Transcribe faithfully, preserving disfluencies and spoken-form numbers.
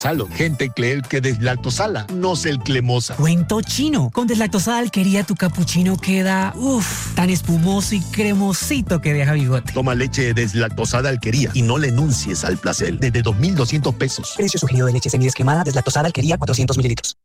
Salo, gente cree que deslactosala, no es el cremosa. Cuento chino. Con deslactosada alquería tu capuchino queda, uff, tan espumoso y cremosito que deja bigote. Toma leche deslactosada alquería y no le enuncies al placer. Desde dos mil doscientos pesos. Precio sugerido de leche semidescremada deslactosada alquería cuatrocientos mililitros.